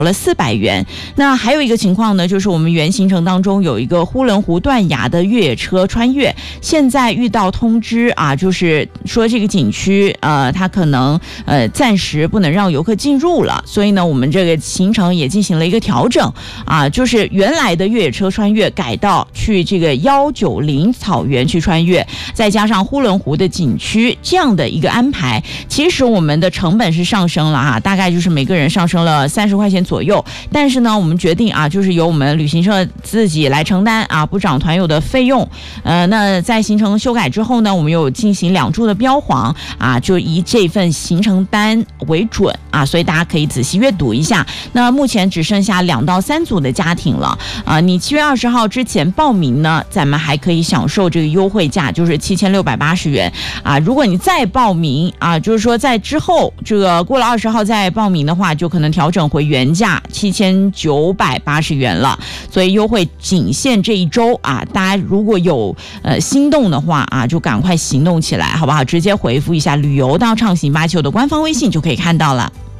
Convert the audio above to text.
了400元。那还有一个情况呢，就是我们原行程当中有一个呼伦湖断崖的越野车穿越，现在遇到通知啊，就是说这个景区它可能暂时不能让游客进入了，所以呢我们这个行程也进行了一个调整啊，就是原来的越野车穿越改到去这个190草原去穿越，再加上呼伦湖的景区这样的一个安排，其实我们的成本是上升了啊，大概就是每个人上升了30块钱左右，但是呢我们决定啊，就是由我们旅行社自己来承担啊，不涨团友的费用。那在行程修改之后呢，我们有进行2处的标黄啊，就以这份行程单为准啊，所以大家可以仔细阅读一下。那目前只剩下2到3组的家庭了啊，你7月20号之前报名呢，咱们还可以享受这个优惠价，就是7680元啊。如果你再报名啊，就是说在之后这个过了20号再报名的话，就可能调整回原价7980元了。所以优惠仅限这一周啊，大家如果有心动的话啊，就赶快行动起来，好不好？直接回复一下旅游到畅行89的官方微信就可以看到了。